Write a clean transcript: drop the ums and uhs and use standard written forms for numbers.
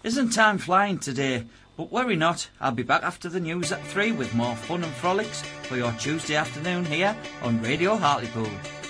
Isn't time flying today? But worry not, I'll be back after the news at 3 with more fun and frolics for your Tuesday afternoon here on Radio Hartlepool.